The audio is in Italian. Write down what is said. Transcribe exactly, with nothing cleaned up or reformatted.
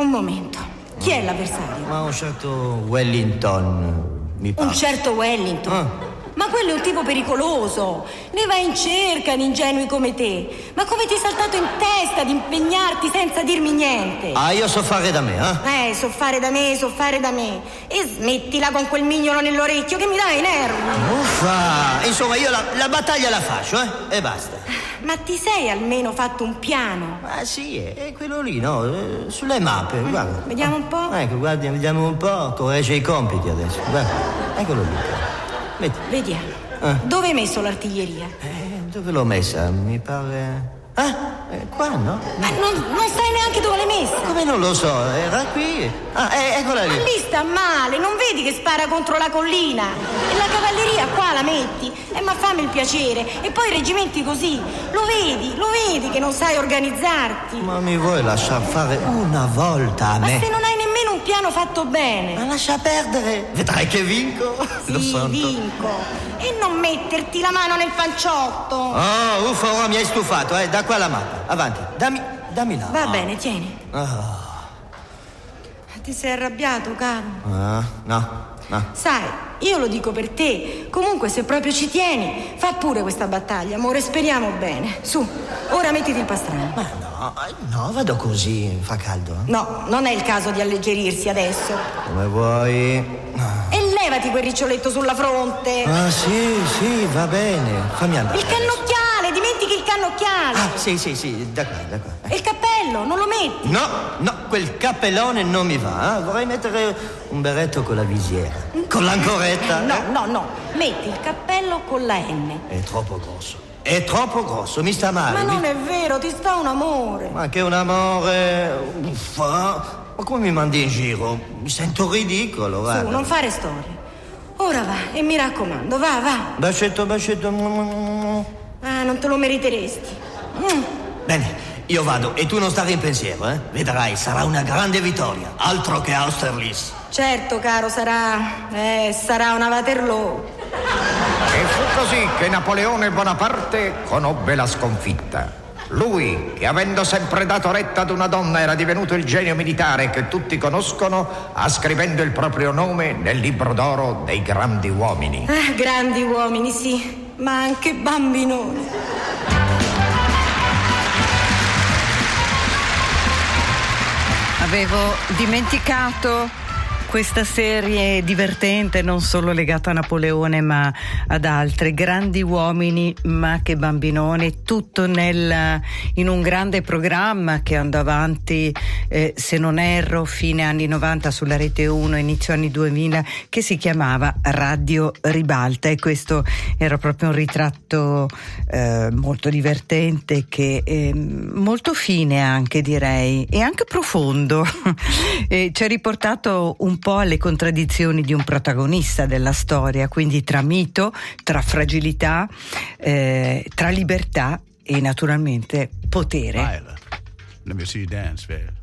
Un momento. Chi è l'avversario? Ma un certo Wellington, mi pare. Un certo Wellington? Ah. Ma quello è un tipo pericoloso. Ne va in cerca di ingenui come te. Ma come ti è saltato in testa di impegnarti senza dirmi niente? Ah, io so fare da me, eh? Eh, so fare da me, so fare da me. E smettila con quel mignolo nell'orecchio che mi dà i nervi. Uffa! Insomma, io la, la battaglia la faccio, eh? E basta. Ma ti sei almeno fatto un piano? Ah, sì, è, è quello lì, no? Eh, sulle mappe, guarda. Vediamo un po'. Ecco, guardi, vediamo un po'. Corregge i compiti adesso. Guarda, eccolo lì. Metti. Vediamo. Eh. Dove hai messo l'artiglieria? Eh, dove l'ho messa? Mi pare... Ah, eh, qua, no? Ma non, non sai neanche dove l'hai messa? Come non lo so? Era qui. Ah, eh, eccola lì. Ma lì sta male, non vedi che spara contro la collina? E la cavalleria qua la metti? Eh, ma fammi il piacere. E poi i reggimenti così. Lo vedi, lo vedi che non sai organizzarti. Ma mi vuoi lasciar fare una volta a Ma me? se non hai nemmeno un piano fatto bene. Ma lascia perdere. Vedrai che vinco. Lo Sì, sento. vinco. E non metterti la mano nel panciotto. Oh, uffa, ora mi hai stufato, eh. Da qua la mappa. Avanti, dammi, dammi la. Va bene, tieni. Oh. Ti sei arrabbiato, caro? Ah, no, no. Sai, io lo dico per te. Comunque, se proprio ci tieni, fa pure questa battaglia, amore, speriamo bene. Su, ora mettiti il pastrano. Ma no, no, vado così, fa caldo. No, non è il caso di alleggerirsi adesso. Come vuoi. E levati quel riccioletto sulla fronte. Ah, sì, sì, va bene. Fammi andare. Il cannocchiale, dimentichi il cannocchiale. Ah, sì, sì, sì, da qua, da qua. E il cappello, non lo metti? No, no, quel cappellone non mi va. Eh? Vorrei mettere un berretto con la visiera. Con l'ancoretta. No, no, no. Metti il cappello con la N. È troppo grosso. È troppo grosso, mi sta male. Ma non mi... è vero, ti sta un amore. Ma che un amore. Uffa. Ma come mi mandi in giro? Mi sento ridicolo, guarda. Su, non fare storie. Ora va, e mi raccomando, va, va. Bacetto, bacetto. Ah, non te lo meriteresti. Mm. Bene. Io vado e tu non stare in pensiero, eh? Vedrai, sarà una grande vittoria. Altro che Austerlitz. Certo, caro, sarà... Eh, sarà una Waterloo. E fu così che Napoleone Bonaparte conobbe la sconfitta. Lui, che avendo sempre dato retta ad una donna era divenuto il genio militare che tutti conoscono, ascrivendo il proprio nome nel libro d'oro dei grandi uomini. Ah, grandi uomini, sì, ma anche bambinoni. Avevo dimenticato questa serie divertente, non solo legata a Napoleone ma ad altri grandi uomini, ma che bambinoni, tutto nel, in un grande programma che andò avanti, eh, se non erro, fine anni novanta sulla Rete uno, inizio anni duemila, che si chiamava Radio Ribalta, e questo era proprio un ritratto eh, molto divertente, che eh, molto fine anche, direi, e anche profondo. E ci ha riportato un po' alle contraddizioni di un protagonista della storia, quindi tra mito, tra fragilità, eh, tra libertà e naturalmente potere. Violet, let me see you dance, Fair.